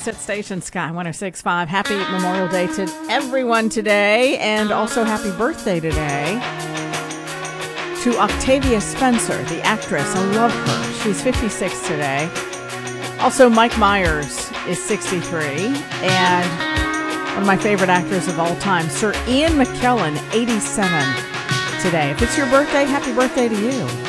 Hit Station Sky 106.5. Happy Memorial Day to everyone today, and also happy birthday today to Octavia Spencer, the actress. I love her. She's 56 today. Also, Mike Myers is 63, and one of my favorite actors of all time, Sir Ian McKellen, 87 today. If it's your birthday, happy birthday to you.